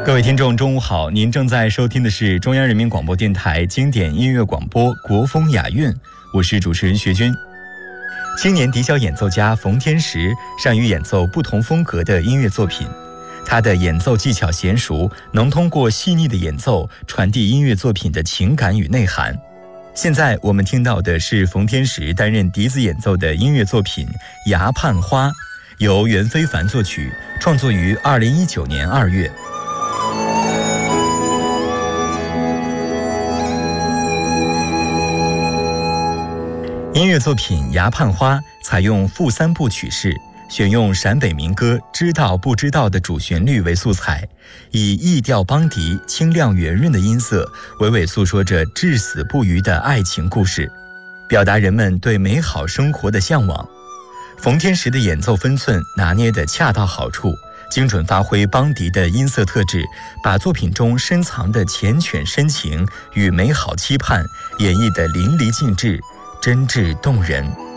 各位听众中午好，您正在收听的是中央人民广播电台经典音乐广播国风雅韵，我是主持人学军。青年笛箫演奏家冯天石善于演奏不同风格的音乐作品，他的演奏技巧娴熟，能通过细腻的演奏传递音乐作品的情感与内涵。现在我们听到的是冯天石担任笛子演奏的音乐作品《崖畔花》，由袁非凡作曲，创作于2019年2月。音乐作品《崖畔花》采用复3部曲式，选用陕北民歌《知道不知道》的主旋律为素材，以异调邦笛清亮圆润的音色，娓娓诉说着至死不渝的爱情故事，表达人们对美好生活的向往。冯天石的演奏分寸拿捏得恰到好处，精准发挥邦笛的音色特质，把作品中深藏的缱绻深情与美好期盼演绎得淋漓尽致，真挚动人。